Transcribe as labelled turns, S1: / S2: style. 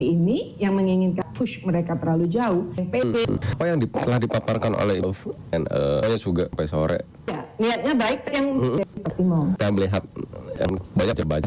S1: ini yang menginginkan push mereka terlalu jauh. Yang PD.
S2: Apa yang telah dipaparkan oleh juga sampai sore.
S1: Ya, niatnya baik yang Timur.
S2: Saya melihat yang banyak